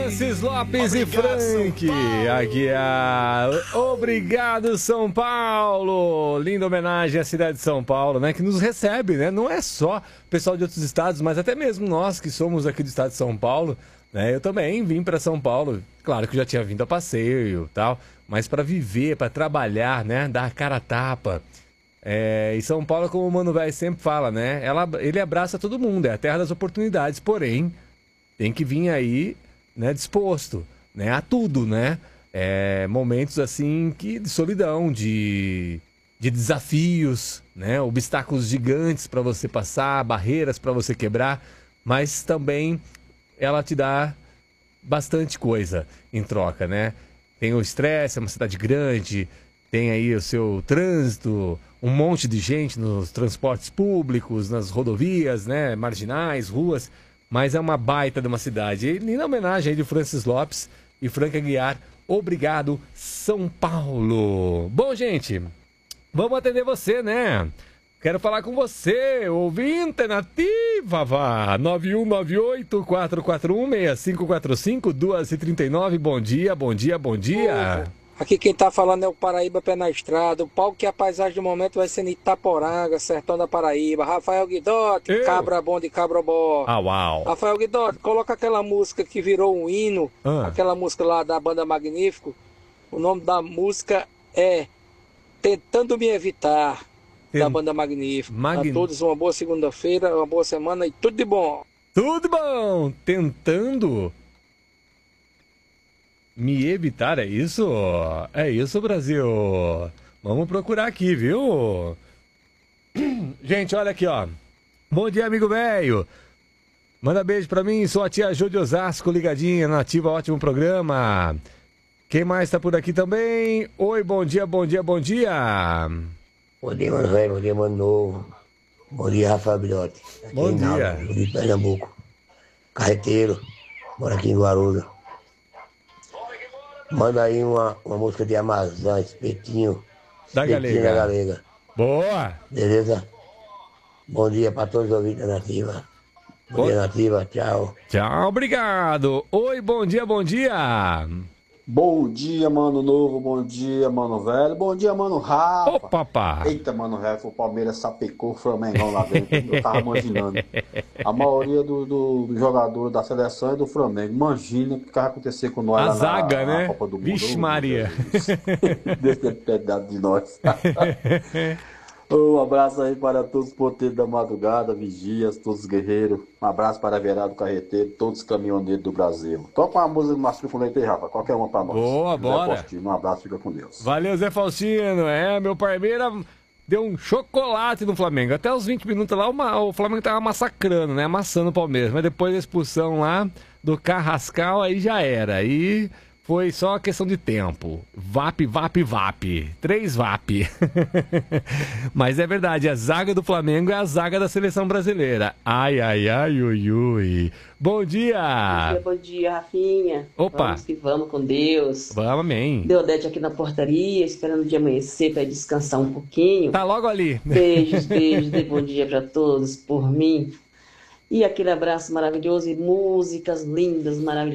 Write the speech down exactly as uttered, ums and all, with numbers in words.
Francis Lopes Obrigado, e Frank Aguiar. Obrigado, São Paulo. Linda homenagem à cidade de São Paulo, né? Que nos recebe, né? Não é só o pessoal de outros estados, mas até mesmo nós que somos aqui do estado de São Paulo, né? Eu também vim para São Paulo. Claro que eu já tinha vindo a passeio e tal, mas para viver, para trabalhar, né? Dar a cara a tapa. É, e São Paulo, como o Mano Velho sempre fala, né? Ela, ele abraça todo mundo, é a terra das oportunidades, porém, tem que vir aí, né, disposto, né, a tudo, né? É, momentos assim que de solidão, de, de desafios, né? Obstáculos gigantes para você passar, barreiras para você quebrar, mas também ela te dá bastante coisa em troca, né? Tem o estresse, é uma cidade grande, tem aí o seu trânsito, um monte de gente nos transportes públicos, nas rodovias, né, marginais, ruas, mas é uma baita de uma cidade. E na homenagem aí de Francis Lopes e Frank Aguiar, obrigado, São Paulo. Bom, gente, vamos atender você, né? Quero falar com você, ouvinte nativa, vá, nove um nove oito, quatro quatro um, seis cinco quatro cinco, dois três nove, bom dia, bom dia, bom dia. Aqui quem tá falando é o Paraíba Pé na Estrada. O palco que a paisagem do momento vai ser em Itaporanga, sertão da Paraíba. Rafael Guidotti, Eu. cabra bom de cabra bom. Ah, uau. Rafael Guidotti, coloca aquela música que virou um hino, Ah. aquela música lá da banda Magnífico. O nome da música é Tentando Me Evitar, Ten- da banda Magnífico. Magn- A todos uma boa segunda-feira, uma boa semana e tudo de bom. Tudo bom? Tentando me evitar, é isso? É isso, Brasil. Vamos procurar aqui, viu? Gente, olha aqui, ó. Bom dia, amigo velho. Manda beijo pra mim, sou a tia Jô de Osasco, ligadinha, nativa, ótimo programa. Quem mais tá por aqui também? Oi, bom dia, bom dia, bom dia. Bom dia, mano velho, bom dia, mano novo. Bom dia, Rafael Bilhote. Aqui Bom em dia. Naldo, Rio de Pernambuco. Carreteiro, mora aqui em Guarulhos. Manda aí uma, uma música de Amazon, Espetinho. Da Espetinho Galega. da Galega. Boa. Beleza? Bom dia pra todos os ouvintes da Nativa. Bom Oi. dia, Nativa. Tchau. Tchau, obrigado. Oi, bom dia, bom dia. Bom dia, mano novo, bom dia, mano velho, bom dia, mano Rafa. Ô, papá. Eita, mano velho, o Palmeiras sapecou o Flamengão lá dentro, eu tava imaginando. A maioria do, do, do jogador da seleção é do Flamengo, imagina o que vai acontecer com nós A lá zaga, na, na né? Copa do Mundo. Vixe, Ô, Maria. Deus ter pedaço de nós. Um abraço aí para todos os porteiros da madrugada, vigias, todos os guerreiros. Um abraço para a Verado Carreteiro, todos os caminhoneiros do Brasil. Toca uma música do Márcio com Leite aí, Rafa. Qualquer uma para nós. Boa, Zé bora. Faustino, um abraço, fica com Deus. Valeu, Zé Faustino. É, meu Parmeira deu um chocolate no Flamengo. Até os vinte minutos lá, uma- o Flamengo tava massacrando, né? Amassando o Palmeiras. Mas depois da expulsão lá do Carrascal, aí já era. Aí foi só uma questão de tempo. Vap, vap, vap. Três vap. Mas é verdade, a zaga do Flamengo é a zaga da seleção brasileira. Ai, ai, ai, ui, ui. Bom dia! Bom dia, bom dia, Rafinha. Opa. Vamos que vamos com Deus. Vamos, amém. Deodete aqui na portaria, esperando o dia amanhecer para descansar um pouquinho. Tá logo ali. Beijos, beijos, dê bom dia para todos, por mim. E aquele abraço maravilhoso e músicas lindas, maravilhosas.